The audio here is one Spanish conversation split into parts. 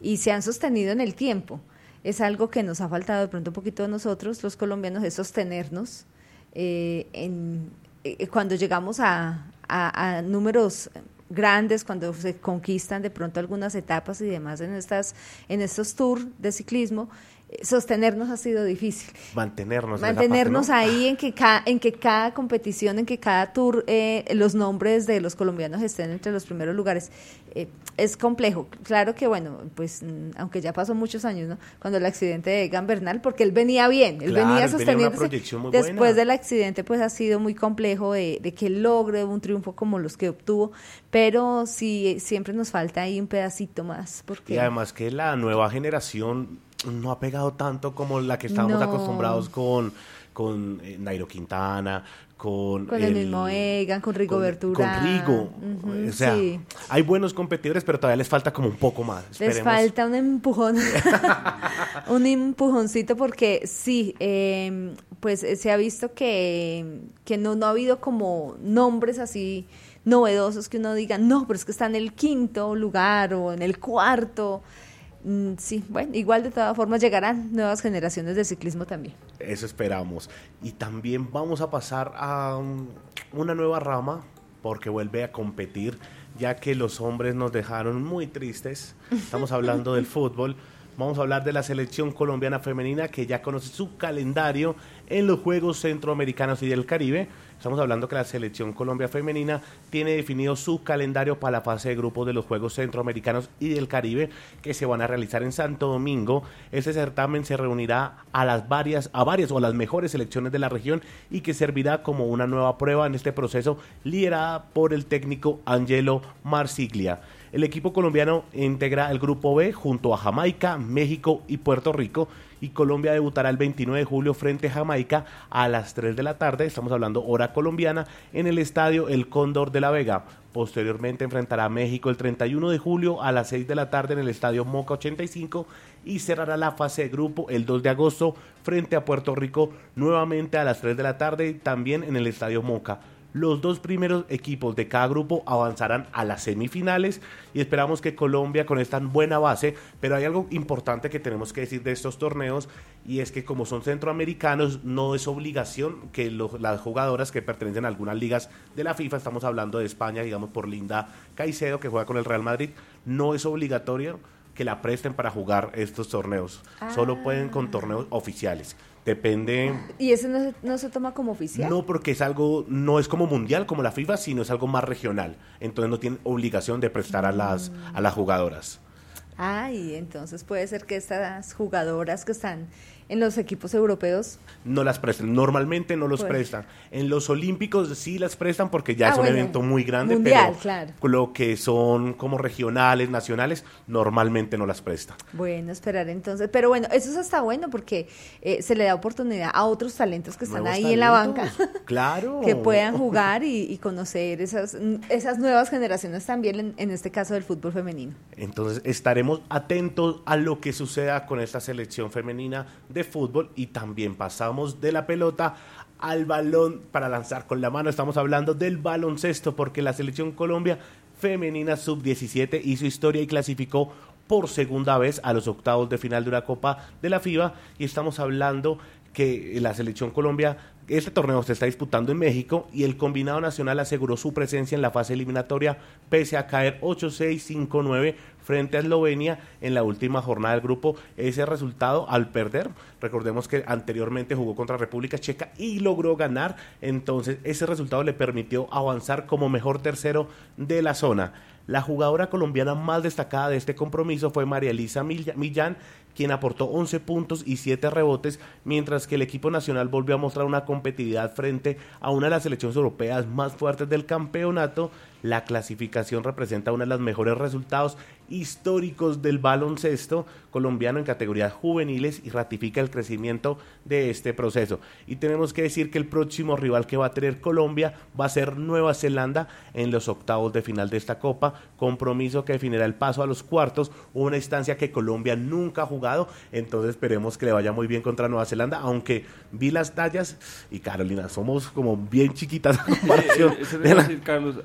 y se han sostenido en el tiempo. Es algo que nos ha faltado de pronto un poquito a nosotros, los colombianos, es sostenernos cuando llegamos a números grandes, cuando se conquistan de pronto algunas etapas y demás en estos tours de ciclismo. Sostenernos ha sido difícil. Mantenernos parte, ¿no? Ahí en que cada competición, en que cada tour, los nombres de los colombianos estén entre los primeros lugares. Es complejo. Claro que, bueno, pues aunque ya pasó muchos años, ¿no? Cuando el accidente de Egan Bernal, porque él venía bien, venía sosteniéndose. Después buena. Del accidente, pues ha sido muy complejo de que él logre un triunfo como los que obtuvo, pero sí, siempre nos falta ahí un pedacito más. Y además que la nueva generación no ha pegado tanto como la que estábamos acostumbrados con Nairo Quintana, con el mismo Egan, con Rigoberto Urán. Con Rigo. O sea, sí. Hay buenos competidores, pero todavía les falta como un poco más. Esperemos. Les falta un empujón, un empujoncito, porque sí, pues se ha visto que no ha habido como nombres así novedosos que uno diga, no, pero es que está en el 5º lugar o en el 4º. Sí, bueno, igual de todas formas llegarán nuevas generaciones de ciclismo también. Eso esperamos. Y también vamos a pasar a una nueva rama, porque vuelve a competir, ya que los hombres nos dejaron muy tristes. Estamos hablando del fútbol. Vamos a hablar de la selección colombiana femenina, que ya conoce su calendario en los Juegos Centroamericanos y del Caribe. Estamos hablando que la selección Colombia femenina tiene definido su calendario para la fase de grupos de los Juegos Centroamericanos y del Caribe, que se van a realizar en Santo Domingo. Este certamen se reunirá a varias o a las mejores selecciones de la región, y que servirá como una nueva prueba en este proceso, liderada por el técnico Angelo Marsiglia. El equipo colombiano integra el Grupo B junto a Jamaica, México y Puerto Rico, y Colombia debutará el 29 de julio frente a Jamaica a las 3 de la tarde, estamos hablando hora colombiana, en el estadio El Cóndor de la Vega. Posteriormente enfrentará a México el 31 de julio a las 6 de la tarde en el estadio Moca 85, y cerrará la fase de grupo el 2 de agosto frente a Puerto Rico, nuevamente a las 3 de la tarde, también en el estadio Moca. Los 2 primeros equipos de cada grupo avanzarán a las semifinales, y esperamos que Colombia, con esta buena base, pero hay algo importante que tenemos que decir de estos torneos, y es que como son centroamericanos, no es obligación que las jugadoras que pertenecen a algunas ligas de la FIFA, estamos hablando de España, digamos por Linda Caicedo, que juega con el Real Madrid, no es obligatorio que la presten para jugar estos torneos, solo pueden con torneos oficiales. Depende. ¿Y ese no se toma como oficial? No, porque es algo, no es como mundial, como la FIFA, sino es algo más regional. Entonces no tienen obligación de prestar a las jugadoras. Ay, entonces puede ser que estas jugadoras que están en los equipos europeos no las prestan, normalmente no los prestan. En los olímpicos sí las prestan, porque ya es un evento muy grande, mundial, pero claro. Lo que son como regionales, nacionales, normalmente no las prestan. Bueno, esperar entonces, pero bueno, eso es hasta bueno, porque se le da oportunidad a otros talentos que están Nuevos ahí talentos, en la banca, claro, que puedan jugar y conocer esas nuevas generaciones también, en este caso del fútbol femenino. Entonces estaremos atentos a lo que suceda con esta selección femenina de fútbol, y también pasamos de la pelota al balón para lanzar con la mano. Estamos hablando del baloncesto, porque la selección Colombia femenina sub-17 hizo historia y clasificó por segunda vez a los octavos de final de una Copa de la FIBA, y estamos hablando que la selección Colombia, este torneo se está disputando en México, y el combinado nacional aseguró su presencia en la fase eliminatoria pese a caer 8-6, 5-9 frente a Eslovenia en la última jornada del grupo. Ese resultado, al perder, recordemos que anteriormente jugó contra República Checa y logró ganar, entonces ese resultado le permitió avanzar como mejor tercero de la zona. La jugadora colombiana más destacada de este compromiso fue María Elisa Millán, quien aportó 11 puntos y 7 rebotes, mientras que el equipo nacional volvió a mostrar una competitividad frente a una de las selecciones europeas más fuertes del campeonato. La clasificación representa uno de los mejores resultados históricos del baloncesto colombiano en categorías juveniles, y ratifica el crecimiento de este proceso. Y tenemos que decir que el próximo rival que va a tener Colombia va a ser Nueva Zelanda en los octavos de final de esta Copa, compromiso que definirá el paso a los cuartos, una instancia que Colombia nunca ha jugado, entonces esperemos que le vaya muy bien contra Nueva Zelanda, aunque vi las tallas y Carolina, somos como bien chiquitas en comparación. Eso le voy a decir, Carlos, hay una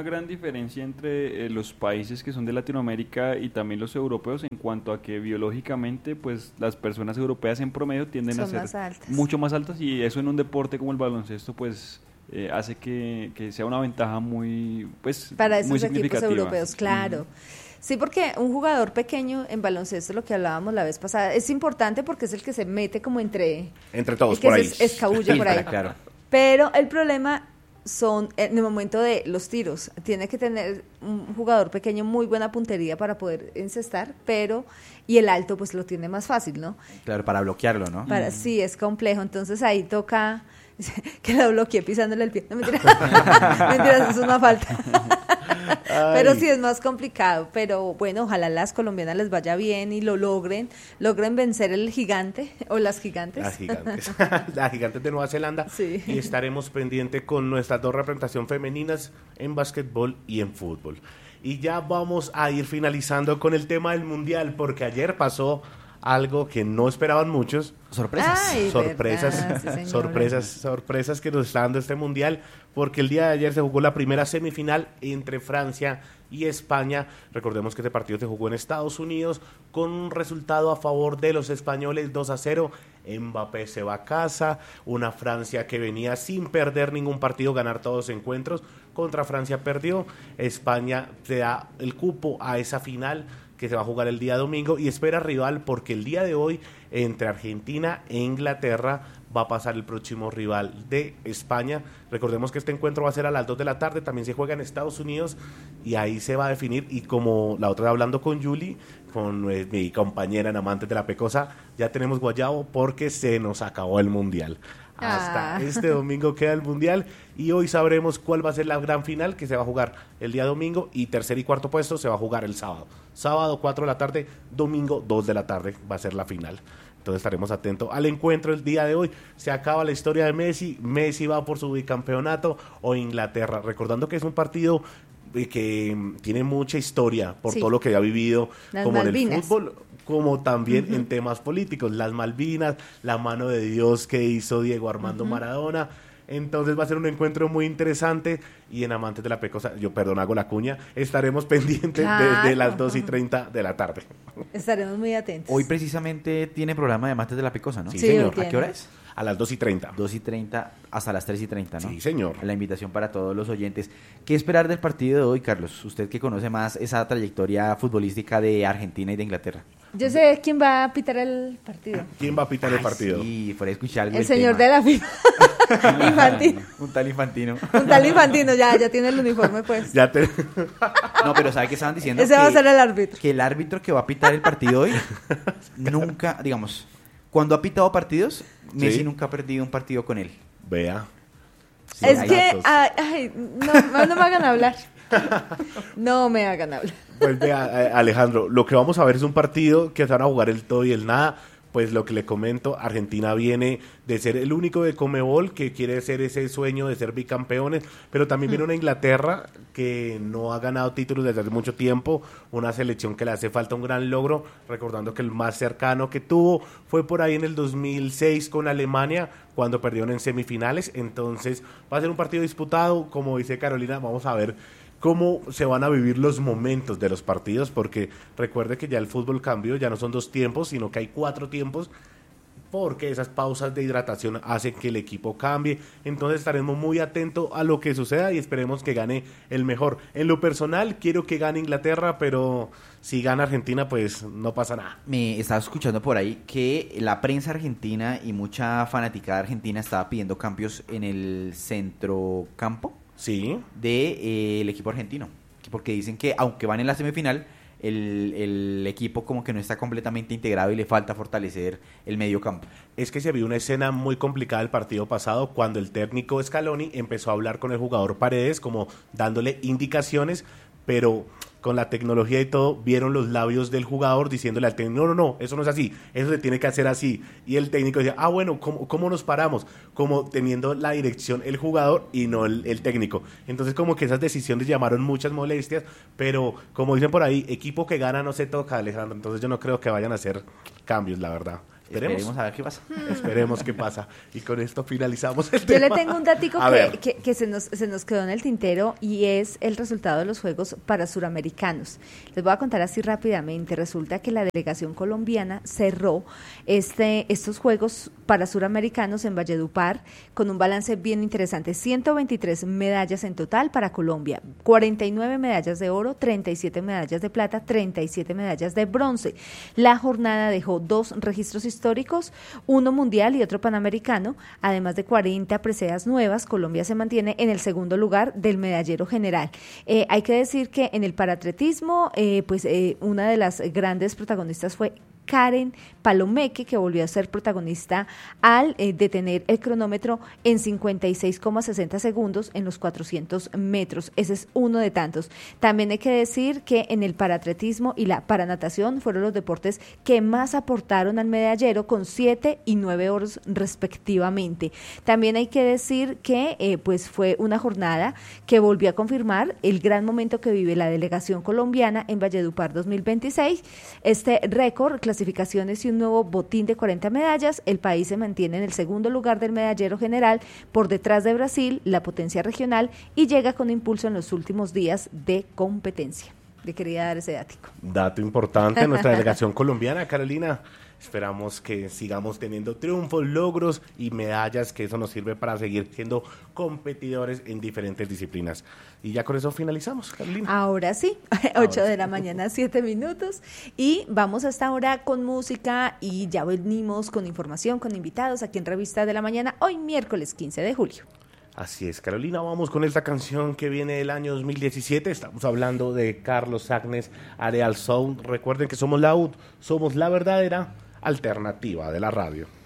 gran diferencia entre los países que son de Latinoamérica y también los europeos en cuanto a que biológicamente pues las personas europeas en promedio tienden Son a ser más altas. mucho más altas, y eso en un deporte como el baloncesto pues hace que sea una ventaja muy pues Para muy esos equipos significativa. europeos, claro. Sí, porque un jugador pequeño en baloncesto, lo que hablábamos la vez pasada, es importante porque es el que se mete como entre todos, el que por ahí. se escabulle por ahí. Claro. Pero el problema son en el momento de los tiros. Tiene que tener un jugador pequeño muy buena puntería para poder encestar, y el alto pues lo tiene más fácil, ¿no? Claro, para bloquearlo, ¿no? Sí, es complejo. Entonces ahí toca que lo bloquee pisándole el pie. No, mentira. Mentiras, eso es una falta. Pero sí es más complicado, pero bueno, ojalá a las colombianas les vaya bien y lo logren vencer el gigante o las gigantes. Las gigantes de Nueva Zelanda. Sí. Y estaremos pendientes con nuestras dos representaciones femeninas en básquetbol y en fútbol. Y ya vamos a ir finalizando con el tema del mundial, porque ayer pasó algo que no esperaban muchos. Sorpresas. Ay, sorpresas, verdad, sí, señora. sorpresas que nos está dando este mundial, porque el día de ayer se jugó la primera semifinal entre Francia y España. Recordemos que este partido se jugó en Estados Unidos con un resultado a favor de los españoles, 2-0. Mbappé se va a casa, una Francia que venía sin perder ningún partido, ganar todos los encuentros. Contra Francia perdió, España se da el cupo a esa final que se va a jugar el día domingo y espera rival, porque el día de hoy entre Argentina e Inglaterra va a pasar el próximo rival de España. Recordemos que este encuentro va a ser a las 2 de la tarde, también se juega en Estados Unidos y ahí se va a definir. Y como la otra vez hablando con Julie, con mi compañera en Amantes de la Pecosa, ya tenemos guayabo porque se nos acabó el mundial. Hasta este domingo queda el mundial y hoy sabremos cuál va a ser la gran final, que se va a jugar el día domingo, y tercer y cuarto puesto se va a jugar el sábado. Sábado 4 de la tarde, domingo 2 de la tarde va a ser la final. Entonces estaremos atentos al encuentro el día de hoy. Se acaba la historia de Messi. Messi va por su bicampeonato o Inglaterra. Recordando que es un partido que tiene mucha historia por todo lo que ha vivido, las como Malvinas. en el fútbol, como también en temas políticos. Las Malvinas, la mano de Dios que hizo Diego Armando Maradona. Entonces va a ser un encuentro muy interesante, y en Amantes de la Pecosa, hago la cuña, estaremos pendientes desde las 2:30 de la tarde. Estaremos muy atentos. Hoy precisamente tiene programa de Mates de la Pecosa, ¿no? Sí, Sí, señor. lo ¿A qué hora es? A las 2:30. 2:30 hasta las 3:30, ¿no? Sí, señor. La invitación para todos los oyentes. ¿Qué esperar del partido de hoy, Carlos? Usted que conoce más esa trayectoria futbolística de Argentina y de Inglaterra. Yo sé quién va a pitar el partido. ¿Quién va a pitar el partido? Sí, por ahí escuché algo El del señor tema. de la FIFA. Infantino. Un tal Infantino. Un tal Infantino, ya tiene el uniforme pues. Ya te... No, pero ¿sabe qué estaban diciendo? Ese va a ser el árbitro. Que el árbitro que va a pitar el partido hoy nunca, digamos, cuando ha pitado partidos, Messi Sí. nunca ha perdido un partido con él. Vea. Sí, Es hay que, datos. no me hagan hablar. No me hagan hablar. Pues vea, Alejandro, lo que vamos a ver es un partido que se van a jugar el todo y el nada. Pues lo que le comento, Argentina viene de ser el único de Conmebol que quiere ser ese sueño de ser bicampeones, pero también viene una Inglaterra que no ha ganado títulos desde hace mucho tiempo, una selección que le hace falta un gran logro, recordando que el más cercano que tuvo fue por ahí en el 2006 con Alemania, cuando perdieron en semifinales. Entonces va a ser un partido disputado, como dice Carolina. Vamos a ver cómo se van a vivir los momentos de los partidos, porque recuerde que ya el fútbol cambió, ya no son 2 tiempos, sino que hay 4 tiempos, porque esas pausas de hidratación hacen que el equipo cambie. Entonces estaremos muy atentos a lo que suceda y esperemos que gane el mejor. En lo personal quiero que gane Inglaterra, pero si gana Argentina pues no pasa nada. Me estaba escuchando por ahí que la prensa argentina y mucha fanaticada argentina estaba pidiendo cambios en el centrocampo Sí, del equipo argentino, porque dicen que aunque van en la semifinal, el equipo como que no está completamente integrado y le falta fortalecer el medio campo. es que se vio una escena muy complicada el partido pasado cuando el técnico Scaloni empezó a hablar con el jugador Paredes, como dándole indicaciones, pero con la tecnología y todo, vieron los labios del jugador diciéndole al técnico, no, eso no es así, eso se tiene que hacer así. Y el técnico decía, bueno, ¿cómo nos paramos? Como teniendo la dirección el jugador y no el técnico. Entonces como que esas decisiones llamaron muchas molestias, pero como dicen por ahí, equipo que gana no se toca, Alejandro. Entonces yo no creo que vayan a hacer cambios, la verdad. Esperemos a ver qué pasa. Esperemos qué pasa. Y con esto finalizamos el tema. Yo le tengo un datico A ver. que se nos quedó en el tintero y es el resultado de los Juegos para Suramericanos. Les voy a contar así rápidamente. Resulta que la delegación colombiana cerró estos Juegos para Suramericanos en Valledupar con un balance bien interesante. 123 medallas en total para Colombia, 49 medallas de oro, 37 medallas de plata, 37 medallas de bronce. La jornada dejó 2 registros históricos, uno mundial y otro panamericano, además de 40 preseas nuevas. Colombia se mantiene en el segundo lugar del medallero general. Hay que decir que en el paratletismo, una de las grandes protagonistas fue Karen Palomeque, que volvió a ser protagonista al detener el cronómetro en 56,60 segundos en los 400 metros. Ese es uno de tantos. También hay que decir que en el paratletismo y la paranatación fueron los deportes que más aportaron al medallero, con 7 y 9 oros respectivamente. También hay que decir que fue una jornada que volvió a confirmar el gran momento que vive la delegación colombiana en Valledupar 2026. Este récord, clasificaciones y un nuevo botín de 40 medallas, el país se mantiene en el segundo lugar del medallero general, por detrás de Brasil, la potencia regional, y llega con impulso en los últimos días de competencia. Le quería dar ese dático. Dato importante, nuestra delegación colombiana, Carolina. Esperamos que sigamos teniendo triunfos, logros y medallas, que eso nos sirve para seguir siendo competidores en diferentes disciplinas. Y ya con eso finalizamos, Carolina. Ahora sí, 8 de la mañana, 7 minutos. Y vamos hasta ahora con música y ya venimos con información, con invitados aquí en Revista de la Mañana, hoy miércoles 15 de julio. Así es, Carolina, vamos con esta canción que viene del año 2017. Estamos hablando de Carlos Agnes, Areal Sound. Recuerden que somos la UD, somos la verdadera alternativa de la radio.